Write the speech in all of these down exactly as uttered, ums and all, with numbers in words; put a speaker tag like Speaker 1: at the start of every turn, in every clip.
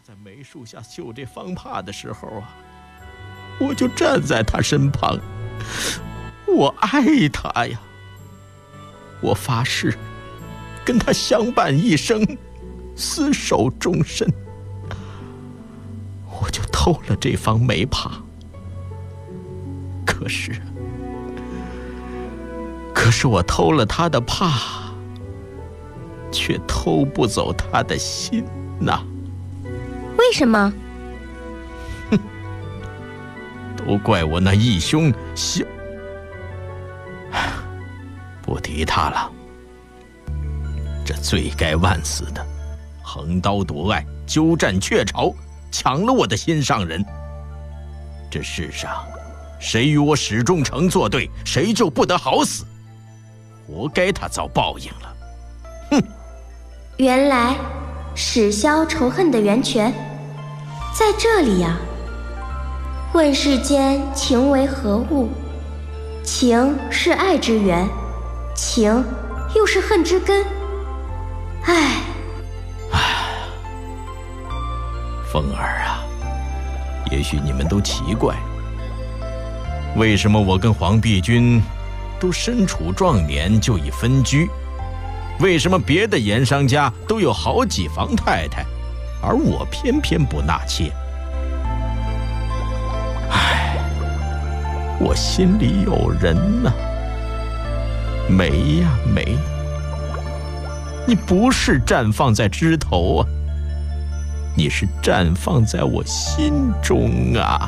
Speaker 1: 在梅树下绣这方帕的时候啊，我就站在他身旁，我爱他呀，我发誓跟他相伴一生，厮守终身。我就偷了这方梅帕，可是可是我偷了他的帕，却偷不走他的心呐。
Speaker 2: 为什么？
Speaker 1: 哼，都怪我那义兄小，不提他了。这罪该万死的，横刀夺爱，鸠占鹊巢，抢了我的心上人。这世上，谁与我史仲成作对，谁就不得好死，活该他遭报应了。哼！
Speaker 2: 原来史消仇恨的源泉在这里呀、啊。问世间情为何物？情是爱之源，情又是恨之根。唉，
Speaker 1: 唉，凤儿啊，也许你们都奇怪，为什么我跟黄碧君都身处壮年就已分居？为什么别的盐商家都有好几房太太，而我偏偏不纳妾？唉，我心里有人呐、啊，梅呀梅，你不是绽放在枝头啊，你是绽放在我心中啊！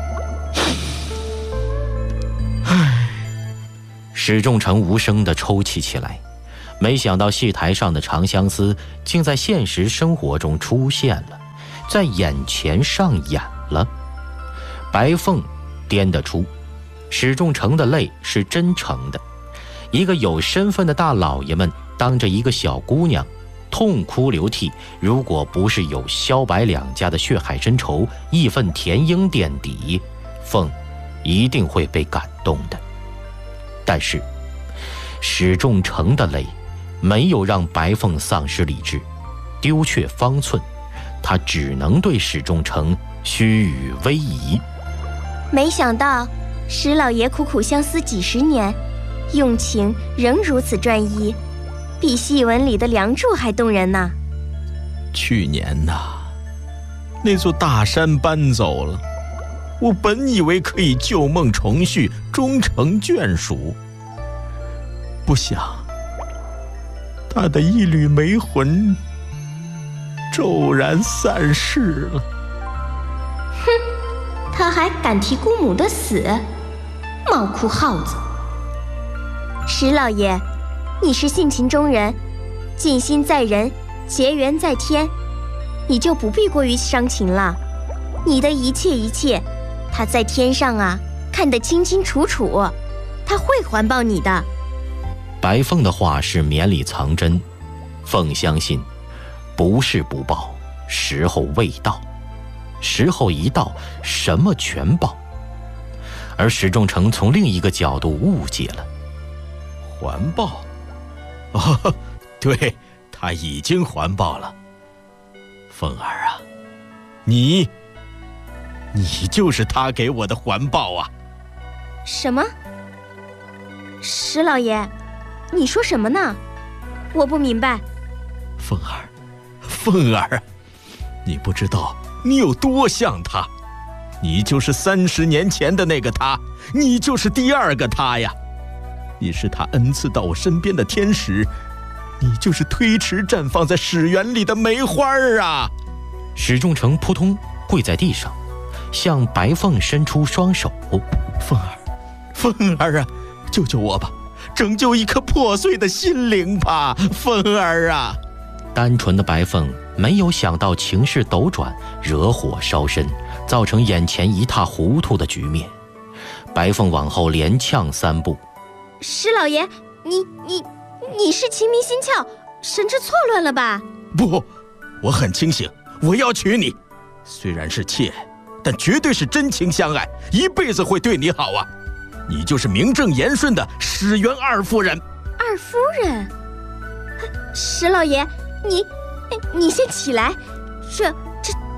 Speaker 3: 唉，史仲成无声地抽泣起来。没想到戏台上的长相思竟在现实生活中出现了，在眼前上演了。白凤掂得出，史仲成的泪是真诚的。一个有身份的大老爷们当着一个小姑娘痛哭流涕，如果不是有萧白两家的血海深仇、义愤填膺垫底，凤一定会被感动的。但是史仲成的泪没有让白凤丧失理智，丢却方寸，他只能对史仲成虚与委蛇。
Speaker 2: 没想到史老爷苦苦相思几十年，用情仍如此专一，比戏文里的梁祝还动人呢。
Speaker 1: 去年呐、啊，那座大山搬走了，我本以为可以旧梦重续，终成眷属，不想他的一缕梅魂骤然散逝了。
Speaker 2: 哼，他还敢提姑母的死，猫哭耗子！史老爷，你是性情中人，尽心在人，结缘在天，你就不必过于伤情了。你的一切一切，他在天上啊，看得清清楚楚，他会还报你的。
Speaker 3: 白凤的话是绵里藏针，凤相信不是不报，时候未到，时候一到，什么全报。而史仲成从另一个角度误解了。
Speaker 1: 还报？哦，对，他已经还报了。凤儿啊，你你就是他给我的还报啊！
Speaker 2: 什么？史老爷，你说什么呢？我不明白。
Speaker 1: 凤儿，凤儿，你不知道你有多像他，你就是三十年前的那个他，你就是第二个他呀！你是他恩赐到我身边的天使，你就是推迟绽放在史园里的梅花啊！
Speaker 3: 史仲成扑通跪在地上，向白凤伸出双手。
Speaker 1: 凤儿，凤儿啊，救救我吧！拯救一颗破碎的心灵吧，凤儿啊！
Speaker 3: 单纯的白凤没有想到情势斗转，惹火烧身，造成眼前一塌糊涂的局面。白凤往后连呛三步：“
Speaker 2: 史老爷，你你你是情迷心窍，神志错乱了吧？”“
Speaker 1: 不，我很清醒，我要娶你。虽然是妾，但绝对是真情相爱，一辈子会对你好啊！你就是名正言顺的史园二夫人。”“
Speaker 2: 二夫人？史老爷，你你先起来，这这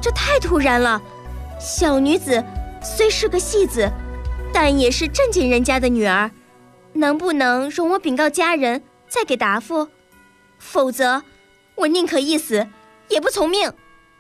Speaker 2: 这太突然了。小女子虽是个戏子，但也是正经人家的女儿，能不能容我禀告家人，再给答复？否则，我宁可一死，也不从命。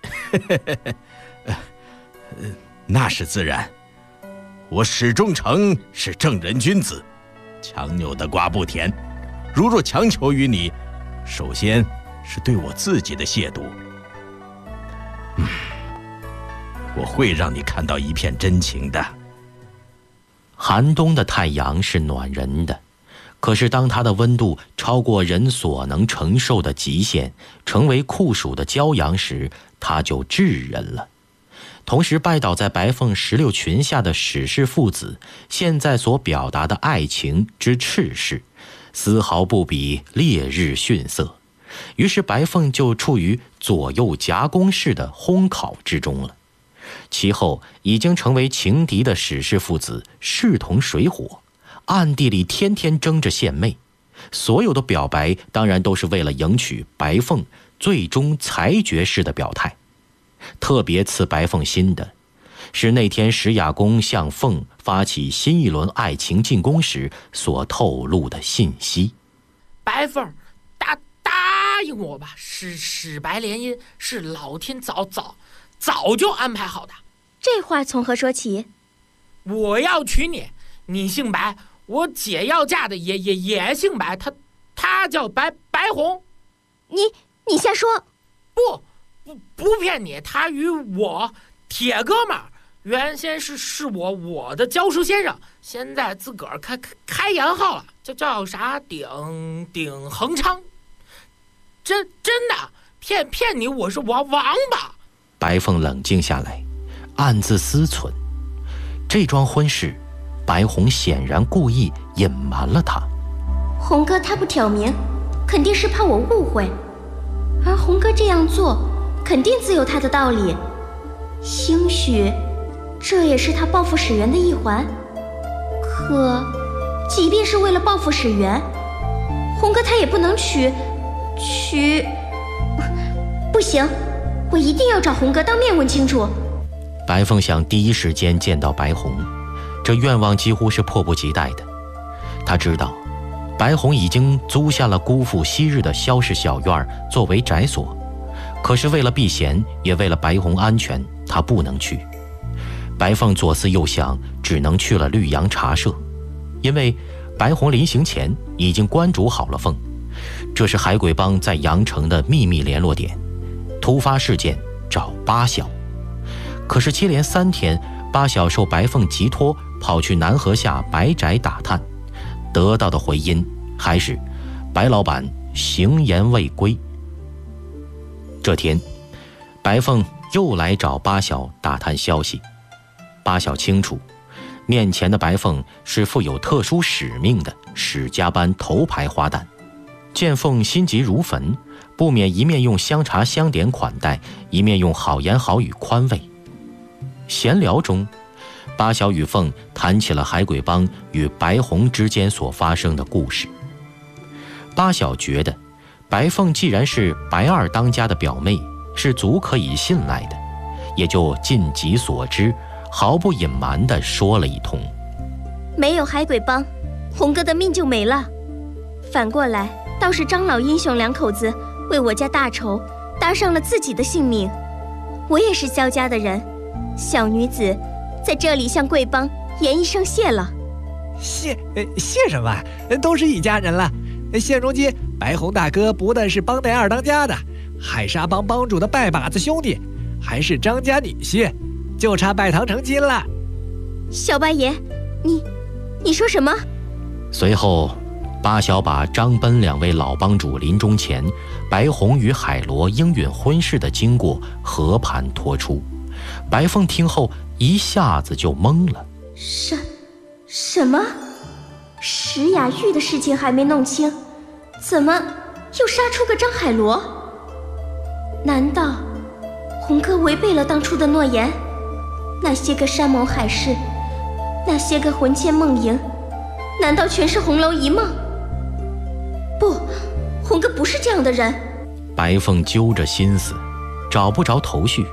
Speaker 1: 那是自然，我史仲成是正人君子，强扭的瓜不甜。如若强求于你，首先是对我自己的亵渎。嗯，我会让你看到一片真情的。
Speaker 3: 寒冬的太阳是暖人的，可是当它的温度超过人所能承受的极限，成为酷暑的骄阳时，它就炙人了。同时拜倒在白凤石榴裙下的史氏父子，现在所表达的爱情之炽世，丝毫不比烈日逊色。于是白凤就处于左右夹攻式的烘烤之中了。其后已经成为情敌的史氏父子势同水火，暗地里天天争着献媚。所有的表白当然都是为了迎娶白凤最终裁决式的表态。特别刺白凤心的是那天石雅公向凤发起新一轮爱情进攻时所透露的信息。
Speaker 4: 白凤，答答应我吧，史史白联姻是老天早早早就安排好的。
Speaker 2: 这话从何说起？
Speaker 4: 我要娶你，你姓白，我姐要嫁的也也也姓白，她她叫白白红。
Speaker 2: 你你瞎说！
Speaker 4: 不不不骗你，他与我铁哥们儿，原先是是我我的教书先生，现在自个儿开开开洋号了，叫叫啥顶顶恒昌。真真的骗骗你，我是王王八。
Speaker 3: 白凤冷静下来，暗自思忖，这桩婚事，白红显然故意隐瞒了他。
Speaker 2: 红哥他不挑明，肯定是怕我误会，而红哥这样做，肯定自有他的道理，兴许这也是他报复史源的一环。可即便是为了报复史源，红哥他也不能娶娶不行，我一定要找红哥当面问清楚。
Speaker 3: 白凤想第一时间见到白红，这愿望几乎是迫不及待的。他知道白红已经租下了姑父昔日的萧氏小院作为宅所，可是为了避嫌，也为了白红安全，他不能去。白凤左思右想，只能去了绿杨茶社，因为白红临行前已经关主好了凤，这是海鬼帮在阳城的秘密联络点，突发事件找八小。可是接连三天，八小受白凤急托跑去南河下白宅打探，得到的回音还是白老板行言未归。这天，白凤又来找八小打探消息。八小清楚，面前的白凤是负有特殊使命的史家班头牌花旦。见凤心急如焚，不免一面用香茶香点款待，一面用好言好语宽慰。闲聊中，八小与凤谈起了海鬼帮与白红之间所发生的故事。八小觉得白凤既然是白二当家的表妹，是足可以信赖的，也就尽己所知，毫不隐瞒地说了一通。
Speaker 2: 没有海鬼帮，红哥的命就没了。反过来，倒是张老英雄两口子为我家大仇，搭上了自己的性命。我也是萧家的人，小女子在这里向贵帮言一声谢了。
Speaker 5: 谢谢什么？都是一家人了。现如今白红大哥不但是帮内二当家的，海沙帮帮主的拜把子兄弟，还是张家女婿，就差拜堂成亲了。
Speaker 2: 小八爷，你你说什么？
Speaker 3: 随后八小把张奔两位老帮主临终前白红与海螺应允婚事的经过和盘托出。白凤听后一下子就懵了。
Speaker 2: 什什么？石雅玉的事情还没弄清，怎么又杀出个张海螺？难道红哥违背了当初的诺言？那些个山盟海誓，那些个魂牵梦萦，难道全是红楼一梦？不，红哥不是这样的人。
Speaker 3: 白凤揪着心思，找不着头绪，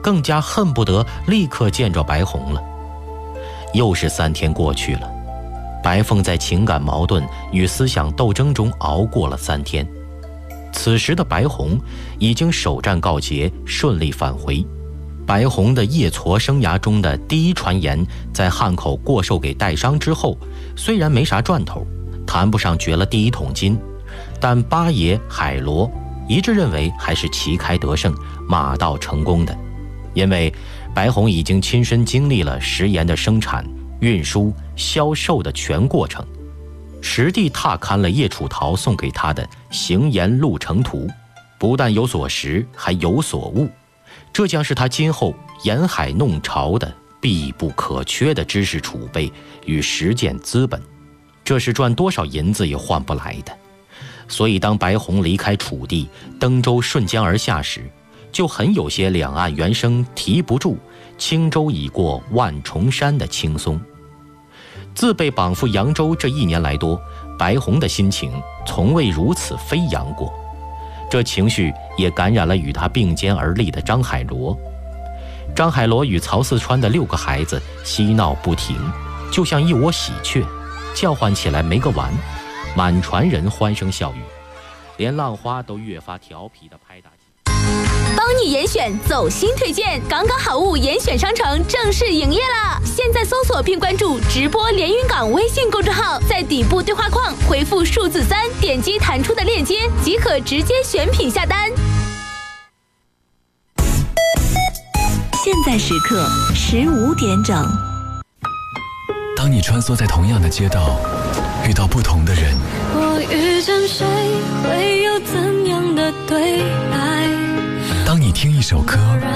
Speaker 3: 更加恨不得立刻见着白虹了。又是三天过去了，白凤在情感矛盾与思想斗争中熬过了三天。此时的白虹已经首战告捷，顺利返回。白虹的夜挫生涯中的第一传言，在汉口过售给代商之后，虽然没啥赚头，谈不上掘了第一桶金，但八爷海螺一致认为还是旗开得胜，马到成功的。因为白虹已经亲身经历了食盐的生产、运输、销售的全过程，实地踏勘了叶楚桃送给他的行盐路程图，不但有所识，还有所悟。这将是他今后沿海弄潮的必不可缺的知识储备与实践资本，这是赚多少银子也换不来的。所以当白虹离开楚地，登舟顺江而下时，就很有些两岸猿声啼不住，轻舟已过万重山的轻松。自被绑赴扬州这一年来多，白虹的心情从未如此飞扬过。这情绪也感染了与他并肩而立的张海螺。张海螺与曹四川的六个孩子嬉闹不停，就像一窝喜鹊，叫唤起来没个完，满船人欢声笑语，连浪花都越发调皮地拍打起。
Speaker 6: 帮你严选走心推荐，港港好物严选商城正式营业啦！现在搜索并关注直播连云港微信公众号，在底部对话框回复数字三，点击弹出的链接即可直接选品下单。
Speaker 7: 现在时刻十五点整。
Speaker 8: 当你穿梭在同样的街道，遇到不同的人，
Speaker 9: 我遇见谁会有怎样的对白？
Speaker 8: 当你听一首歌